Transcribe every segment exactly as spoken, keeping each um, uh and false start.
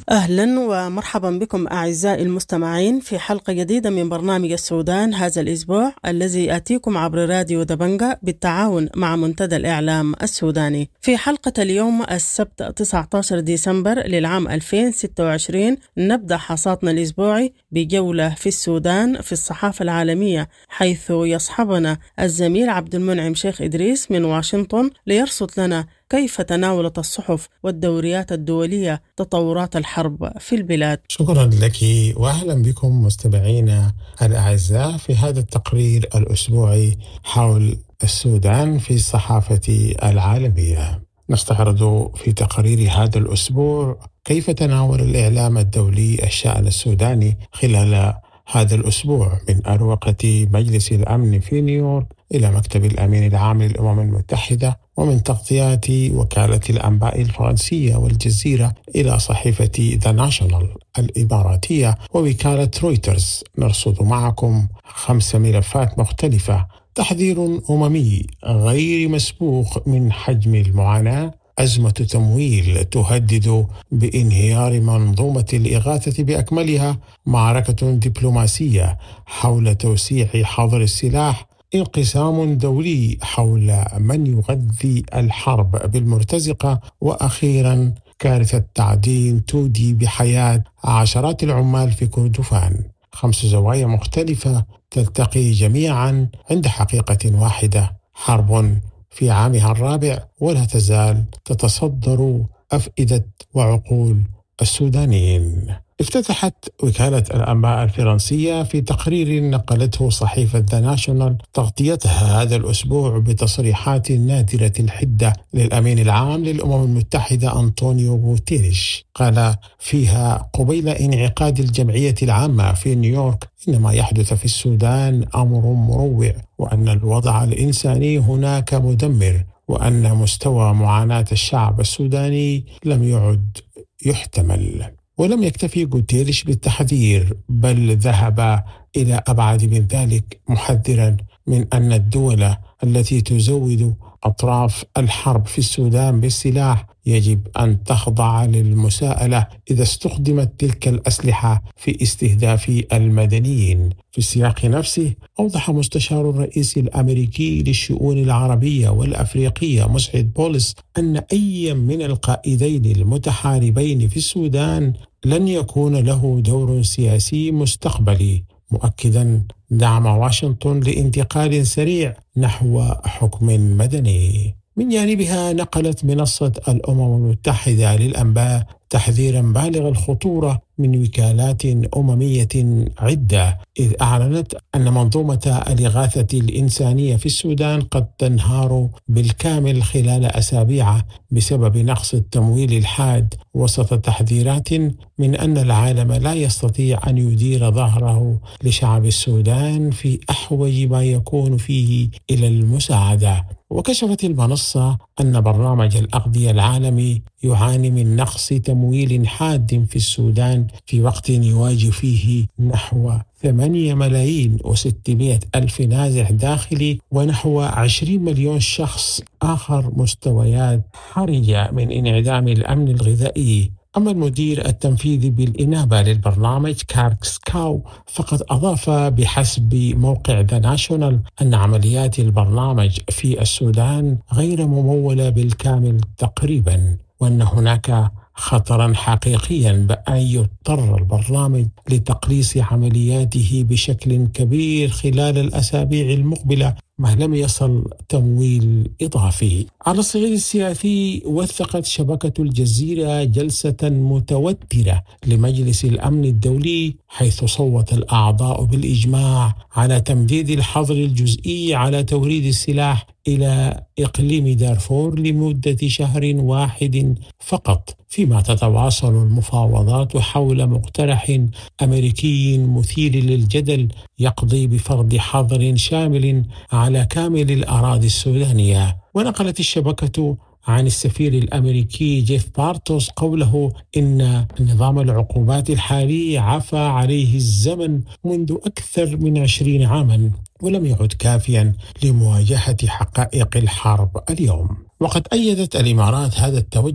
أهلا ومرحبا بكم أعزائي المستمعين في حلقة جديدة من برنامج السودان هذا الأسبوع، الذي آتيكم عبر راديو دبنجة بالتعاون مع منتدى الإعلام السوداني. في حلقة اليوم السبت تسعة عشر ديسمبر للعام ألفين وستة وعشرين نبدأ حصادنا الأسبوعي بجولة في السودان في الصحافة العالمية، حيث يصحبنا الزميل عبد المنعم شيخ إدريس من واشنطن ليرصد لنا كيف تناولت الصحف والدوريات الدولية تطورات الحرب في البلاد. شكرا لك وأهلا بكم مستمعينا الأعزاء في هذا التقرير الأسبوعي حول السودان في الصحافة العالمية. نستعرض في تقرير هذا الأسبوع كيف تناول الإعلام الدولي الشأن السوداني خلال هذا الأسبوع، من أروقة مجلس الأمن في نيويورك إلى مكتب الأمين العام للأمم المتحدة، ومن تغطيات وكالة الأنباء الفرنسية والجزيرة إلى صحيفة ذا ناشونال الإماراتية ووكالة رويترز. نرصد معكم خمس ملفات مختلفة: تحذير أممي غير مسبوق من حجم المعاناة، أزمة تمويل تهدد بانهيار منظومة الإغاثة بأكملها، معركة دبلوماسية حول توسيع حظر السلاح، انقسام دولي حول من يغذي الحرب بالمرتزقة، وأخيرا كارثة تعدين تودي بحياة عشرات العمال في كردفان. خمس زوايا مختلفة تلتقي جميعا عند حقيقة واحدة: حرب في عامها الرابع ولا تزال تتصدر أفئدة وعقول السودانيين. افتتحت وكالة الأنباء الفرنسية في تقرير نقلته صحيفة ذا ناشونال تغطيتها هذا الأسبوع بتصريحات نادرة الحدة للأمين العام للأمم المتحدة أنطونيو غوتيريش. قال فيها قبيل انعقاد الجمعية العامة في نيويورك إن ما يحدث في السودان أمر مروع، وأن الوضع الإنساني هناك مدمر، وأن مستوى معاناة الشعب السوداني لم يعد يحتمل. ولم يكتفي غوتيريش بالتحذير، بل ذهب إلى أبعد من ذلك، محذرا من أن الدول التي تزود أطراف الحرب في السودان بالسلاح يجب أن تخضع للمساءلة إذا استخدمت تلك الأسلحة في استهداف المدنيين. في السياق نفسه أوضح مستشار الرئيس الأمريكي للشؤون العربية والأفريقية مسعد بولس أن أي من القائدين المتحاربين في السودان لن يكون له دور سياسي مستقبلي، مؤكدا دعم واشنطن لانتقال سريع نحو حكم مدني. من جانبها نقلت منصة الأمم المتحدة للأنباء تحذيرا بالغ الخطورة من وكالات أممية عدة، إذ أعلنت أن منظومة الإغاثة الإنسانية في السودان قد تنهار بالكامل خلال أسابيع بسبب نقص التمويل الحاد، وسط تحذيرات من أن العالم لا يستطيع أن يدير ظهره لشعب السودان في أحوج ما يكون فيه إلى المساعدة. وكشفت المنصة أن برنامج الأغذية العالمي يعاني من نقص تمويل حاد في السودان في وقت يواجه فيه نحو ثمانية ملايين وستمائة ألف نازح داخلي ونحو عشرين مليون شخص آخر مستويات حرجة من انعدام الأمن الغذائي. أما المدير التنفيذي بالإنابة للبرنامج كاركس كاو فقد أضاف بحسب موقع ذا ناشونال أن عمليات البرنامج في السودان غير ممولة بالكامل تقريبا، وأن هناك خطرا حقيقيا بأن يضطر البرنامج لتقليص عملياته بشكل كبير خلال الأسابيع المقبلة ما لم يصل تمويل إضافي. على الصعيد السياسي وثقت شبكة الجزيرة جلسة متوترة لمجلس الأمن الدولي، حيث صوت الأعضاء بالإجماع على تمديد الحظر الجزئي على توريد السلاح إلى إقليم دارفور لمدة شهر واحد فقط، فيما تتواصل المفاوضات حول مقترح أمريكي مثير للجدل يقضي بفرض حظر شامل على كامل الأراضي السودانية. ونقلت الشبكة عن السفير الأمريكي جيف بارتوس قوله إن نظام العقوبات الحالي عفى عليه الزمن منذ أكثر من عشرين عاما ولم يعد كافيا لمواجهة حقائق الحرب اليوم. وقد أيدت الإمارات هذا التوجه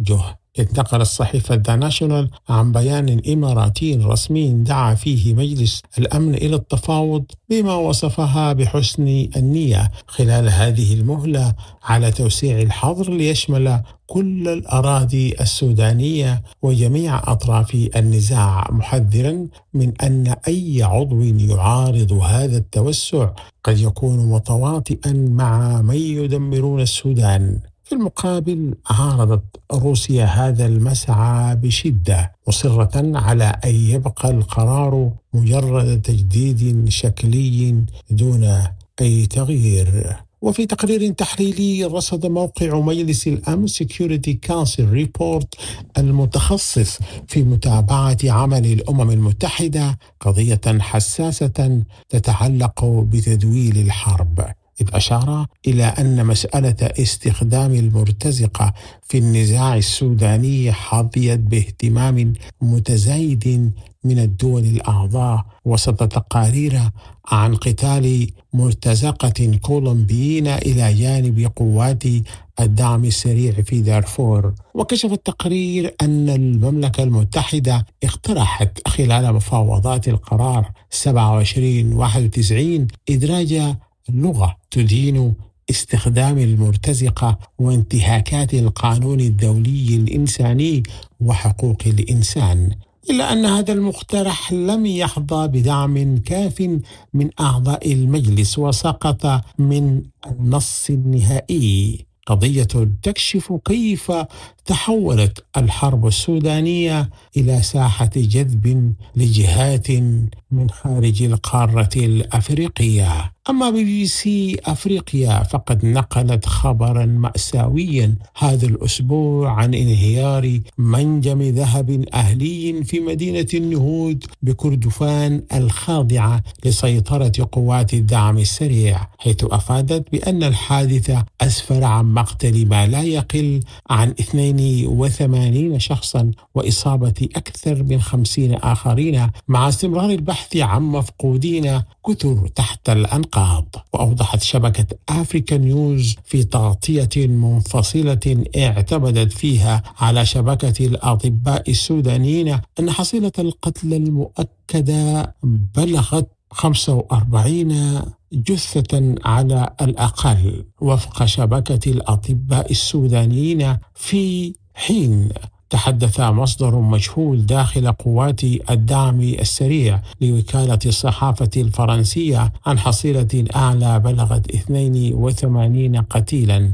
انتقلت صحيفة ذا ناشونال عن بيان إماراتي رسمي دعا فيه مجلس الأمن إلى التفاوض بما وصفها بحسن النية خلال هذه المهلة على توسيع الحظر ليشمل كل الأراضي السودانية وجميع أطراف النزاع، محذرا من أن أي عضو يعارض هذا التوسع قد يكون متواطئا مع من يدمرون السودان. في المقابل عارضت روسيا هذا المسعى بشدة، مصرة على أن يبقى القرار مجرد تجديد شكلي دون أي تغيير. وفي تقرير تحليلي رصد موقع مجلس الأمن Security Council Report المتخصص في متابعة عمل الأمم المتحدة قضية حساسة تتعلق بتدويل الحرب، إذ أشار إلى أن مسألة استخدام المرتزقة في النزاع السوداني حظيت باهتمام متزايد من الدول الأعضاء وسط تقارير عن قتال مرتزقة كولومبيين إلى جانب قوات الدعم السريع في دارفور. وكشف التقرير أن المملكة المتحدة اقترحت خلال مفاوضات القرار سبعة وعشرين واحد وتسعين إدراج اللغة تدين استخدام المرتزقة وانتهاكات القانون الدولي الإنساني وحقوق الإنسان، إلا أن هذا المقترح لم يحظى بدعم كاف من أعضاء المجلس وسقط من النص النهائي. قضية تكشف كيف تحولت الحرب السودانية إلى ساحة جذب لجهات من خارج القارة الأفريقية. أما بي بي سي أفريقيا فقد نقلت خبرا مأساويا هذا الأسبوع عن انهيار منجم ذهب أهلي في مدينة النهود بكردفان الخاضعة لسيطرة قوات الدعم السريع، حيث أفادت بأن الحادث أسفر عن مقتل ما لا يقل عن اثنين وثمانين شخصا وإصابة أكثر من خمسين آخرين، مع استمرار البحث عن مفقودين كثر تحت الأنقاض. وأوضحت شبكة أفريكا نيوز في تغطية منفصلة اعتمدت فيها على شبكة الأطباء السودانيين أن حصيلة القتلى المؤكدة بلغت خمسة وأربعين جثة على الأقل وفق شبكة الأطباء السودانيين، في حين تحدث مصدر مجهول داخل قوات الدعم السريع لوكالة الصحافة الفرنسية عن حصيلة أعلى بلغت اثنين وثمانين قتيلا.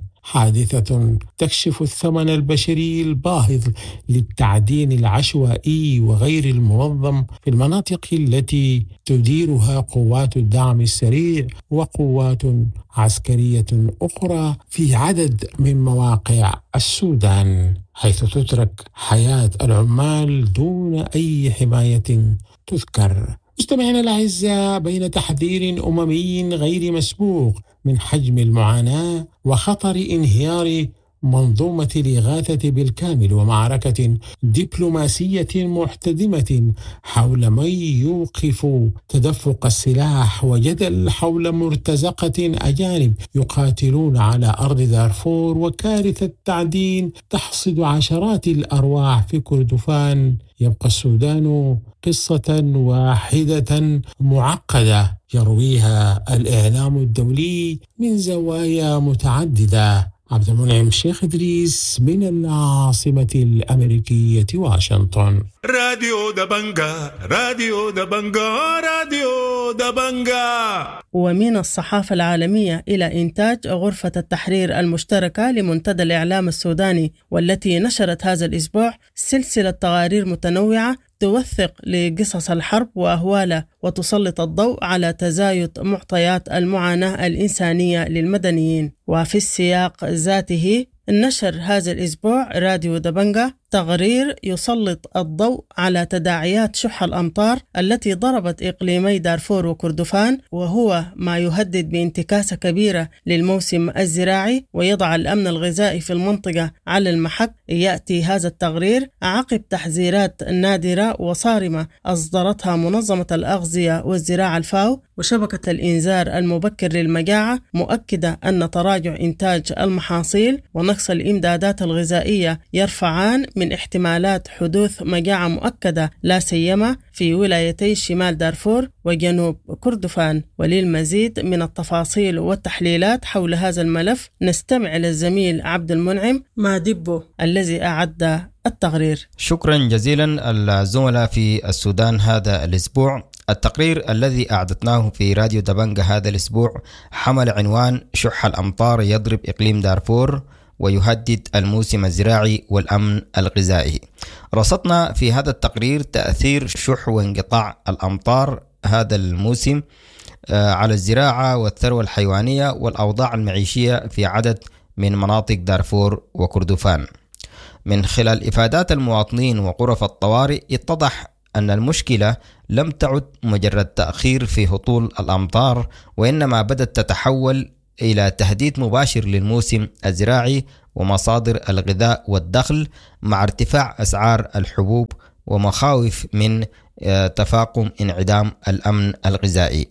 حادثة تكشف الثمن البشري الباهظ للتعدين العشوائي وغير المنظم في المناطق التي تديرها قوات الدعم السريع وقوات عسكرية أخرى في عدد من مواقع السودان، حيث تترك حياة العمال دون أي حماية تذكر. مستمعينا الأعزاء، بين تحذير أممي غير مسبوق من حجم المعاناة وخطر انهيار منظومة الإغاثة بالكامل ومعركة دبلوماسية محتدمة حول من يوقف تدفق السلاح وجدل حول مرتزقة أجانب يقاتلون على أرض دارفور وكارثة التعدين تحصد عشرات الأرواح في كردفان، يبقى السودان قصة واحدة معقدة يرويها الإعلام الدولي من زوايا متعددة. عبد المنعم شيخ إدريس من العاصمة الأمريكية واشنطن. راديو دبنجا راديو دبنجا راديو دبنجا. ومن الصحافة العالمية إلى إنتاج غرفة التحرير المشتركة لمنتدى الإعلام السوداني، والتي نشرت هذا الأسبوع سلسلة تقارير متنوعة توثق لقصص الحرب وأهوالها وتسلط الضوء على تزايد معطيات المعاناة الإنسانية للمدنيين. وفي السياق ذاته نشر هذا الأسبوع راديو دبنجا تقرير يسلط الضوء على تداعيات شح الأمطار التي ضربت إقليمي دارفور وكردفان، وهو ما يهدد بانتكاسة كبيرة للموسم الزراعي ويضع الأمن الغذائي في المنطقة على المحك. يأتي هذا التقرير عقب تحذيرات نادرة وصارمة أصدرتها منظمة الأغذية والزراعة الفاو وشبكة الإنذار المبكر للمجاعة، مؤكدة أن تراجع إنتاج المحاصيل ونقص الإمدادات الغذائية يرفعان من احتمالات حدوث مجاعة مؤكدة لا سيما في ولايتي شمال دارفور وجنوب كردفان. وللمزيد من التفاصيل والتحليلات حول هذا الملف نستمع للزميل عبد المنعم مادبو الذي أعد التقرير. شكرا جزيلا الزملاء في السودان هذا الأسبوع. التقرير الذي أعددناه في راديو دبنجة هذا الأسبوع حمل عنوان شح الأمطار يضرب إقليم دارفور ويهدد الموسم الزراعي والأمن الغذائي. رصدنا في هذا التقرير تأثير شح وانقطاع الأمطار هذا الموسم على الزراعة والثروة الحيوانية والأوضاع المعيشية في عدد من مناطق دارفور وكردفان. من خلال إفادات المواطنين وغرف الطوارئ اتضح أن المشكلة لم تعد مجرد تأخير في هطول الأمطار، وإنما بدأت تتحول إلى تهديد مباشر للموسم الزراعي ومصادر الغذاء والدخل، مع ارتفاع أسعار الحبوب ومخاوف من تفاقم انعدام الأمن الغذائي.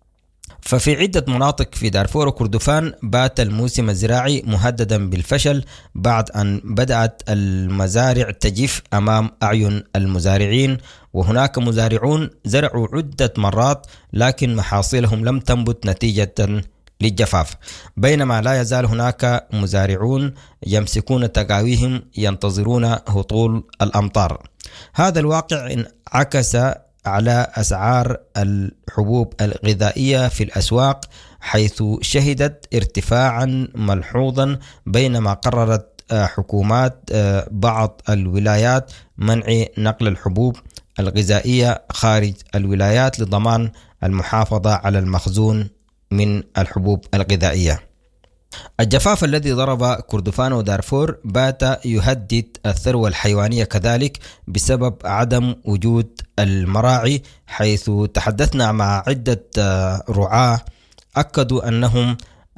ففي عدة مناطق في دارفور وكردفان بات الموسم الزراعي مهددا بالفشل بعد أن بدأت المزارع تجف أمام أعين المزارعين، وهناك مزارعون زرعوا عدة مرات لكن محاصيلهم لم تنبت نتيجة للجفاف، بينما لا يزال هناك مزارعون يمسكون تقاويهم ينتظرون هطول الأمطار. هذا الواقع انعكس على أسعار الحبوب الغذائية في الأسواق، حيث شهدت ارتفاعا ملحوظا، بينما قررت حكومات بعض الولايات منع نقل الحبوب الغذائية خارج الولايات لضمان المحافظة على المخزون من الحبوب الغذائية. الجفاف الذي ضرب كردفان ودارفور بات يهدد الثروة الحيوانية كذلك بسبب عدم وجود المراعي، حيث تحدثنا مع عدة رعاة أكدوا أنهم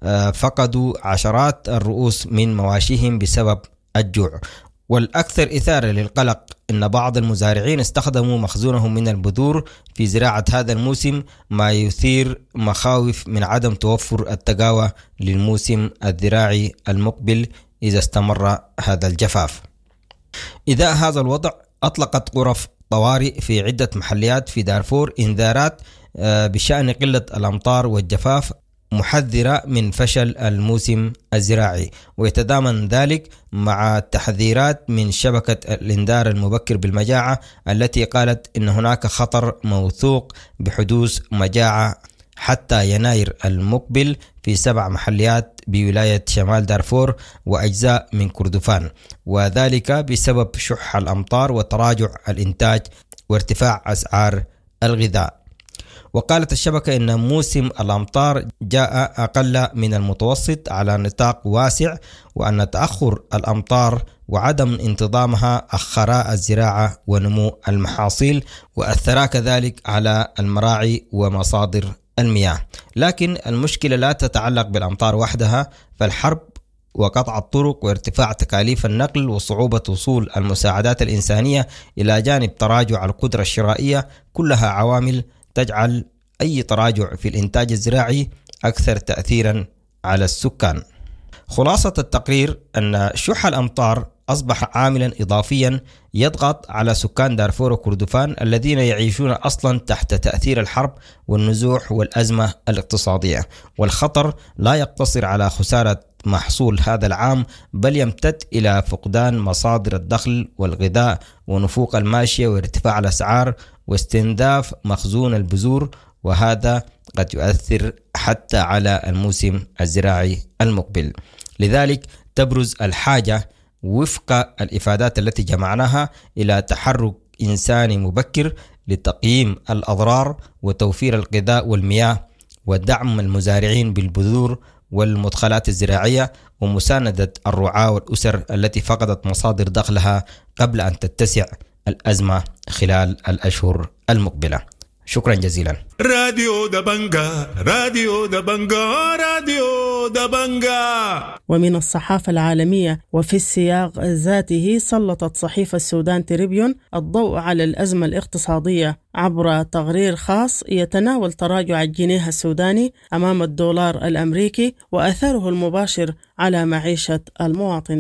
فقدوا عشرات الرؤوس من مواشيهم بسبب الجوع. والأكثر إثارة للقلق أن بعض المزارعين استخدموا مخزونهم من البذور في زراعة هذا الموسم، ما يثير مخاوف من عدم توفر التقاوى للموسم الزراعي المقبل إذا استمر هذا الجفاف. إذا هذا الوضع أطلقت غرف طوارئ في عدة محليات في دارفور إنذارات بشأن قلة الأمطار والجفاف، محذرة من فشل الموسم الزراعي، ويتضامن ذلك مع تحذيرات من شبكة الإنذار المبكر بالمجاعة التي قالت إن هناك خطر موثوق بحدوث مجاعة حتى يناير المقبل في سبع محليات بولاية شمال دارفور وأجزاء من كردفان، وذلك بسبب شح الأمطار وتراجع الإنتاج وارتفاع أسعار الغذاء. وقالت الشبكة إن موسم الأمطار جاء أقل من المتوسط على نطاق واسع، وأن تأخر الأمطار وعدم انتظامها أخرا الزراعة ونمو المحاصيل، وأثرا كذلك على المراعي ومصادر المياه. لكن المشكلة لا تتعلق بالأمطار وحدها، فالحرب وقطع الطرق وارتفاع تكاليف النقل وصعوبة وصول المساعدات الإنسانية إلى جانب تراجع القدرة الشرائية كلها عوامل تجعل أي تراجع في الإنتاج الزراعي أكثر تأثيرا على السكان. خلاصة التقرير أن شح الأمطار أصبح عاملا إضافيا يضغط على سكان دارفور وكردفان الذين يعيشون أصلا تحت تأثير الحرب والنزوح والأزمة الاقتصادية، والخطر لا يقتصر على خسارة محصول هذا العام، بل يمتد إلى فقدان مصادر الدخل والغذاء ونفوق الماشية وارتفاع الأسعار واستنزاف مخزون البذور، وهذا قد يؤثر حتى على الموسم الزراعي المقبل. لذلك تبرز الحاجة وفق الإفادات التي جمعناها إلى تحرك إنساني مبكر لتقييم الأضرار وتوفير الغذاء والمياه ودعم المزارعين بالبذور والمدخلات الزراعية ومساندة الرعاة والأسر التي فقدت مصادر دخلها قبل أن تتسع الأزمة خلال الأشهر المقبلة. شكرا جزيلا. راديو دبنجا راديو دبنجا راديو دبنجا. ومن الصحافة العالمية وفي السياق ذاته سلطت صحيفة السودان تريبيون الضوء على الأزمة الاقتصادية عبر تقرير خاص يتناول تراجع الجنيه السوداني أمام الدولار الأمريكي وأثره المباشر على معيشة المواطنين.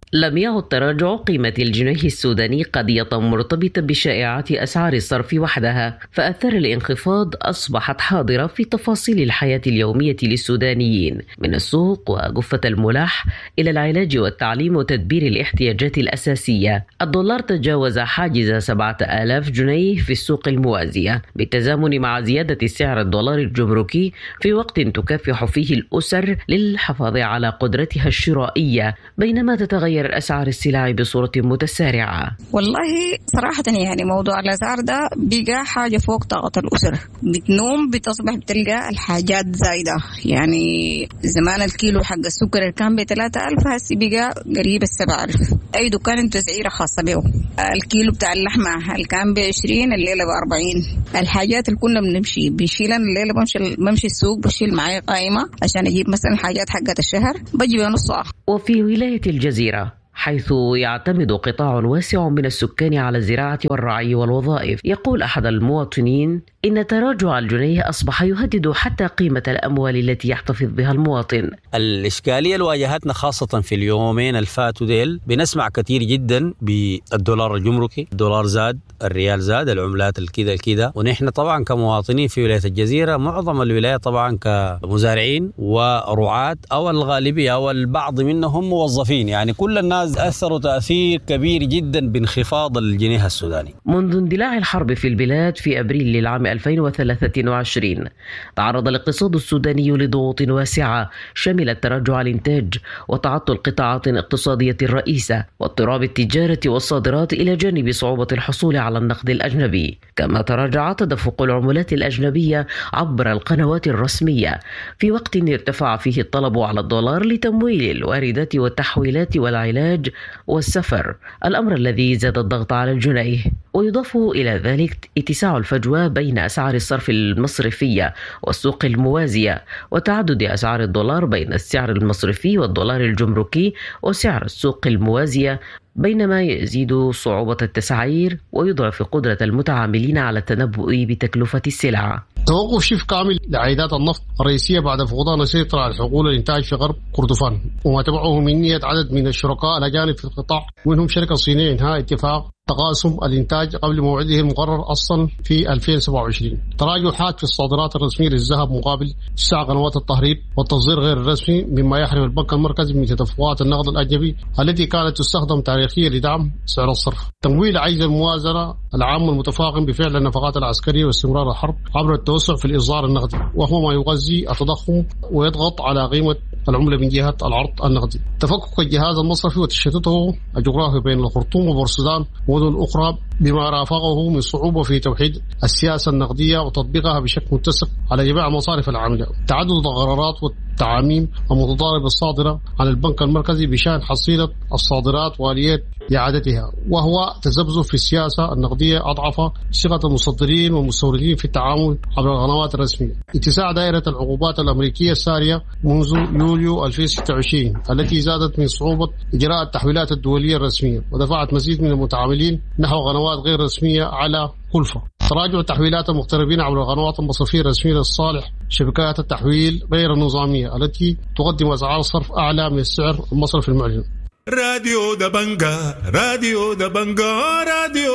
لم يعد تراجع قيمة الجنيه السوداني قضية مرتبطة بشائعات أسعار الصرف وحدها، فأثر الانخفاض أصبحت حاضرة في تفاصيل الحياة اليومية للسودانيين، من السوق وجفة الملاح إلى العلاج والتعليم وتدبير الاحتياجات الأساسية. الدولار تجاوز حاجز سبعة آلاف جنيه في السوق الموازية، بالتزامن مع زيادة سعر الدولار الجمركي في وقت تكافح فيه الأسر للحفاظ على قدرتها الشرائية، بينما تتغير أسعار السلع بصورة متسارعة. والله صراحة يعني موضوع الأسعار ده بقى حاجة فوق طاقة الأسر، بتنوم بتصبح بتلقى الحاجات زايدة. يعني زمان الكيلو حق السكر كان بثلاثة ألف، هسي بقى قريب السبعة ألف. أي دكان انتو تسعيرة خاصة به. الكيلو بتاع اللحمة اللي كان بعشرين الليلة بأربعين. الحاجات اللي كنا بنمشي بنشيلها الليلة، بمشي بمشي السوق بشيل معي قائمة عشان أجيب مثلا حاجات حقت الشهر بجي بنصها. وفي ولاية الجزيرة حيث يعتمد قطاع واسع من السكان على الزراعة والرعي والوظائف، يقول أحد المواطنين إن تراجع الجنيه أصبح يهدد حتى قيمة الأموال التي يحتفظ بها المواطن. الإشكالية اللي واجهتنا خاصة في اليومين الفاتوا ديل، بنسمع كثير جدا بالدولار الجمركي، الدولار زاد، الريال زاد، العملات الكذا الكذا. ونحن طبعا كمواطنين في ولاية الجزيرة، معظم الولاية طبعا كمزارعين ورعاة أو الغالبية أو البعض منهم موظفين، يعني كل الناس أثروا تأثير كبير جدا بانخفاض الجنيه السوداني. منذ اندلاع الحرب في البلاد في أبريل للعام ألفين وثلاثة وعشرين تعرض الاقتصاد السوداني لضغوط واسعة شملت تراجع الإنتاج وتعطل قطاعات اقتصادية رئيسة واضطراب التجارة والصادرات، إلى جانب صعوبة الحصول على النقد الأجنبي. كما تراجع تدفق العملات الأجنبية عبر القنوات الرسمية في وقت ارتفع فيه الطلب على الدولار لتمويل الواردات والتحويلات والعلاج والسفر، الأمر الذي زاد الضغط على الجنيه. ويضاف إلى ذلك اتساع الفجوة بين أسعار الصرف المصرفية والسوق الموازية، وتعدد أسعار الدولار بين السعر المصرفي والدولار الجمركي وسعر السوق الموازية، بينما يزيد صعوبة التسعير ويضعف قدرة المتعاملين على التنبؤ بتكلفة السلع. توقف شبه كامل لعائدات النفط الرئيسية بعد فقدان السيطرة على حقول الإنتاج في غرب كردفان، وما تبعه من نية عدد من الشركاء الأجانب في القطاع، منهم شركة صينية إنهاء اتفاق تقاسم الإنتاج قبل موعده المقرر أصلا في ألفين وسبعة وعشرين. تراجع حاد في الصادرات الرسمية للذهب مقابل تسع قنوات التهريب والتصدير غير الرسمي، مما يحرم البنك المركزي من تدفقات النقد الأجنبي التي كانت تستخدم تاريخيا لدعم سعر الصرف. تمويل عجز الموازنة العام المتفاقم بفعل النفقات العسكرية واستمرار الحرب عبر التوسع في الإصدار النقدي، وهو ما يغذي التضخم ويضغط على قيمة العملة من جهة العرض النقدي. تفكك الجهاز المصرفي وتشتته الجغرافي بين الخرطوم وبورسودان ومدن أخرى بما رافقه من صعوبة في توحيد السياسة النقدية وتطبيقها بشكل متسق على جميع مصارف العاملة. تعدد القرارات والتعاميم المتضاربة الصادرة عن البنك المركزي بشأن حصيلة الصادرات وآليات إعادتها، وهو تذبذب في السياسة النقدية أضعف ثقة المصدرين والمستوردين في التعامل عبر القنوات الرسمية. اتساع دائرة العقوبات الأمريكية السارية منذ يوليو ألفين وستة وعشرين التي زادت من صعوبة إجراء التحويلات الدولية الرسمية ودفعت مزيد من المتعاملين نحو قنوات غير رسمية على كلفة. تراجع تحويلات المغتربين عبر القنوات المصرفية الرسمية لصالح شبكات التحويل غير النظامية التي تقدم أسعار صرف أعلى من السعر المصرفي المعلن. راديو دبنجا راديو دبنجا راديو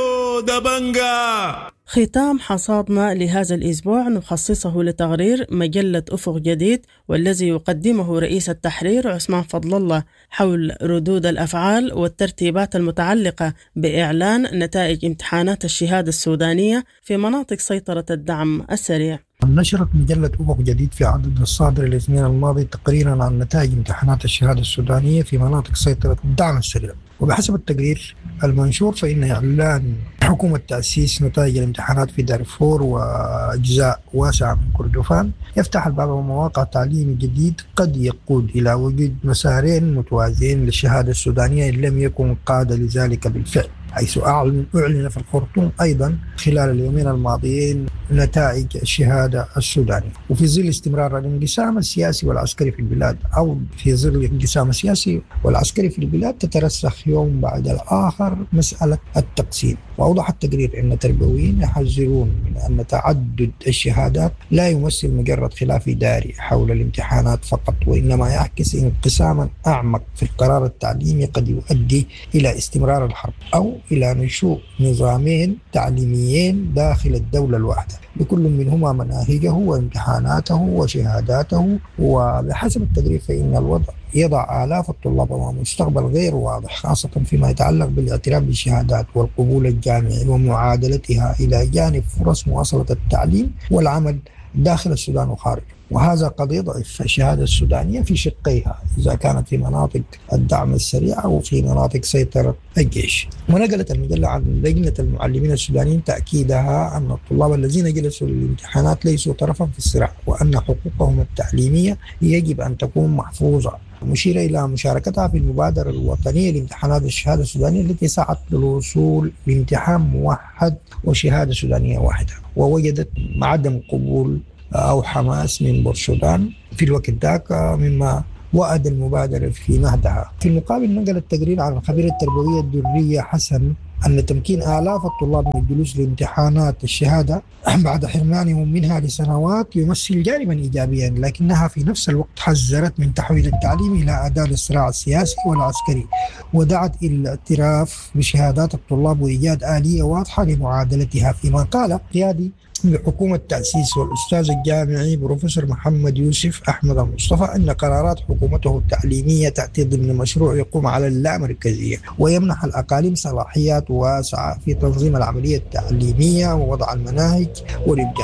دبنجا. ختام حصادنا لهذا الأسبوع نخصصه لتقرير مجلة أفق جديد، والذي يقدمه رئيس التحرير عثمان فضل الله حول ردود الأفعال والترتيبات المتعلقة بإعلان نتائج امتحانات الشهادة السودانية في مناطق سيطرة الدعم السريع. نشرت مجلة أفق جديد في عدد الصادر الاثنين الماضي تقريرا عن نتائج امتحانات الشهادة السودانية في مناطق سيطرة الدعم السريع. وبحسب التقرير المنشور فإن إعلان حكومة تأسيس نتائج الامتحانات في دارفور وأجزاء واسعة من كردفان يفتح الباب لمواقع تعليم جديد قد يقود إلى وجود مسارين متوازيين للشهادة السودانية إن لم يكن قاد لذلك بالفعل، حيث أعلن, أعلن في الخرطوم أيضا خلال اليومين الماضيين نتائج الشهادة السودانية. وفي ظل استمرار الانقسام السياسي والعسكري في البلاد، أو في ظل الانقسام السياسي والعسكري في البلاد، تترسخ يوم بعد الآخر مسألة التقسيم. وأوضح التقرير أن التربويين يحذرون من أن تعدد الشهادات لا يمثل مجرد خلاف إداري حول الامتحانات فقط، وإنما يعكس انقساما أعمق في القرار التعليمي قد يؤدي إلى استمرار الحرب أو إلى نشوء نظامين تعليميين داخل الدولة الواحدة، لكل منهما مناهجه وامتحاناته وشهاداته. وبحسب التقرير فإن الوضع يضع آلاف الطلاب أمام مستقبل غير واضح، خاصة فيما يتعلق بالاعتراف بالشهادات والقبول الجامعي ومعادلتها إلى جانب فرص مواصلة التعليم والعمل داخل السودان وخارجه. وهذا قد يضعف الشهادة السودانية في شقيها، إذا كانت في مناطق الدعم السريع أو في مناطق سيطرة الجيش. ونقلت المجلة عن لجنة المعلمين السودانيين تأكيدها أن الطلاب الذين جلسوا للامتحانات ليسوا طرفا في الصراع، وأن حقوقهم التعليمية يجب أن تكون محفوظة، مشيرة إلى مشاركتها في المبادرة الوطنية لامتحانات الشهادة السودانية التي سعت للوصول لامتحان موحد وشهادة سودانية واحدة، ووجدت عدم قبول أو حماس من بورسودان في الوقت ذاك، مما وأدى المبادرة في مهدها. في المقابل نقل التقرير عن الخبير التربوية الدرية حسن أن تمكين آلاف الطلاب من الجلوس لامتحانات الشهادة بعد حرمانهم منها لسنوات يمثل جانبا إيجابيا، لكنها في نفس الوقت حذرت من تحويل التعليم إلى أداة للصراع السياسي والعسكري، ودعت إلى الاعتراف بشهادات الطلاب وإيجاد آلية واضحة لمعادلتها. فيما قال قيادي بحكومة التأسيس والأستاذ الجامعي بروفيسور محمد يوسف أحمد المصطفى أن قرارات حكومته التعليمية تأتي ضمن مشروع يقوم على اللامركزية ويمنح الأقاليم صلاحيات واسعة في تنظيم العملية التعليمية ووضع المناهج والإبداع.